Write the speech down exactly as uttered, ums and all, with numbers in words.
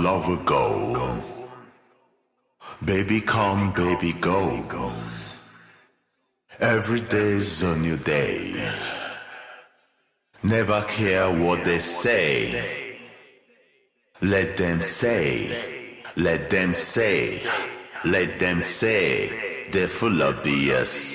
long ago. Baby come, baby go. Every day's a new day. Never care what they say. Let them say, let them say, let them say, they're full of B S.